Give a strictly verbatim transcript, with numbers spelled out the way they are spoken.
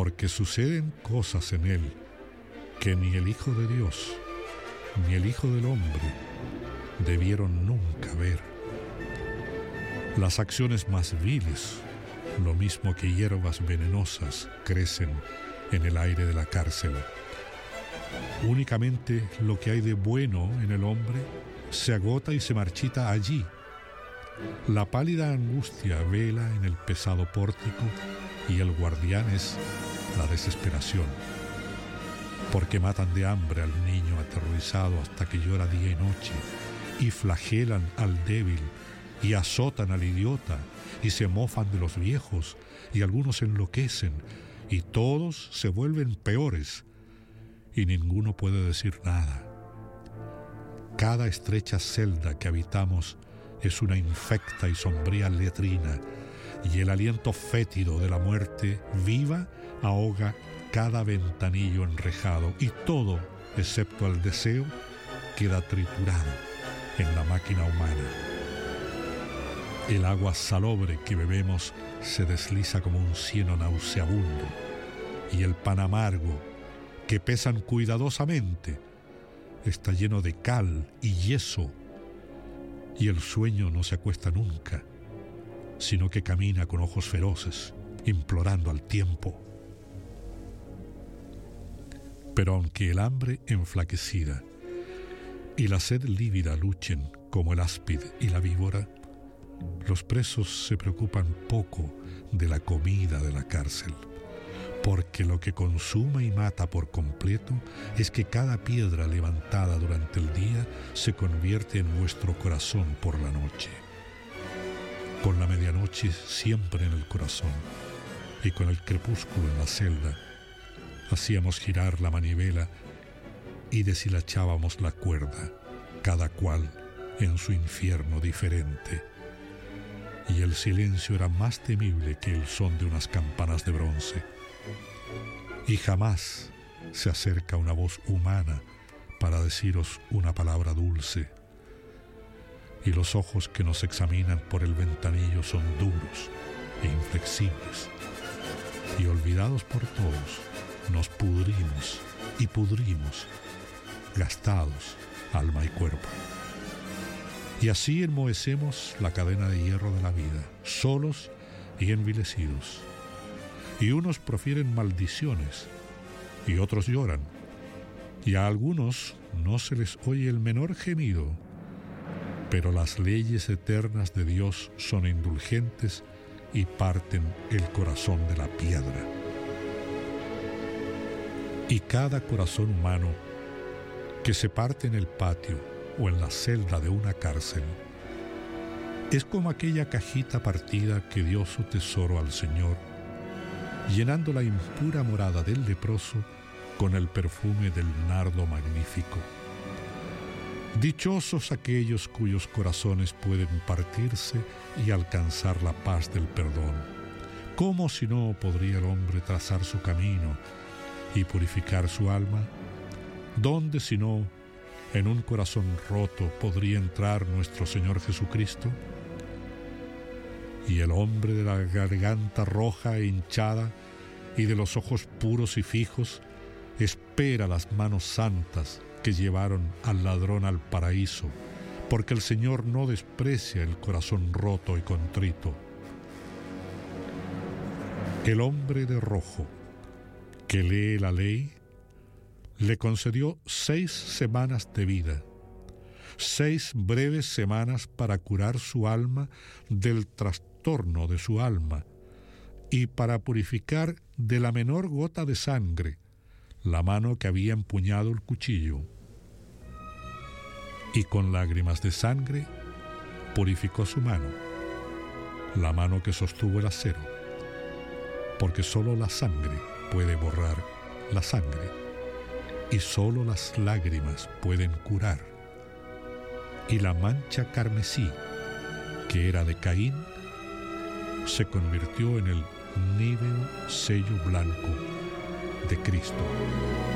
porque suceden cosas en él que ni el Hijo de Dios ni el Hijo del Hombre debieron nunca ver. Las acciones más viles, lo mismo que hierbas venenosas, crecen en el aire de la cárcel. Únicamente lo que hay de bueno en el hombre se agota y se marchita allí. La pálida angustia vela en el pesado pórtico y el guardián es la desesperación, porque matan de hambre al niño aterrorizado hasta que llora día y noche, y flagelan al débil, y azotan al idiota, y se mofan de los viejos, y algunos enloquecen, y todos se vuelven peores, y ninguno puede decir nada. Cada estrecha celda que habitamos es una infecta y sombría letrina, y el aliento fétido de la muerte viva ahoga cada ventanillo enrejado, y todo, excepto el deseo, queda triturado en la máquina humana. El agua salobre que bebemos se desliza como un cieno nauseabundo, y el pan amargo, que pesan cuidadosamente, está lleno de cal y yeso, y el sueño no se acuesta nunca, sino que camina con ojos feroces, implorando al tiempo. Pero aunque el hambre enflaquecida y la sed lívida luchen como el áspid y la víbora, los presos se preocupan poco de la comida de la cárcel, porque lo que consuma y mata por completo es que cada piedra levantada durante el día se convierte en vuestro corazón por la noche. Con la medianoche siempre en el corazón y con el crepúsculo en la celda, hacíamos girar la manivela y deshilachábamos la cuerda, cada cual en su infierno diferente. Y el silencio era más temible que el son de unas campanas de bronce. Y jamás se acerca una voz humana para deciros una palabra dulce. Y los ojos que nos examinan por el ventanillo son duros e inflexibles. Y olvidados por todos, nos pudrimos y pudrimos, gastados alma y cuerpo. Y así enmohecemos la cadena de hierro de la vida, solos y envilecidos. Y unos profieren maldiciones, y otros lloran, y a algunos no se les oye el menor gemido, pero las leyes eternas de Dios son indulgentes y parten el corazón de la piedra. Y cada corazón humano que se parte en el patio o en la celda de una cárcel es como aquella cajita partida que dio su tesoro al Señor, llenando la impura morada del leproso con el perfume del nardo magnífico. Dichosos aquellos cuyos corazones pueden partirse y alcanzar la paz del perdón. ¿Cómo si no podría el hombre trazar su camino y purificar su alma? ¿Dónde si no en un corazón roto podría entrar nuestro Señor Jesucristo? Y el hombre de la garganta roja e hinchada y de los ojos puros y fijos espera las manos santas que llevaron al ladrón al paraíso, porque el Señor no desprecia el corazón roto y contrito. El hombre de rojo que lee la ley le concedió seis semanas de vida, seis breves semanas para curar su alma del trastorno de su alma y para purificar de la menor gota de sangre la mano que había empuñado el cuchillo. Y con lágrimas de sangre purificó su mano, la mano que sostuvo el acero, porque solo la sangre puede borrar la sangre y solo las lágrimas pueden curar. Y la mancha carmesí, que era de Caín, se convirtió en el níveo sello blanco de Cristo.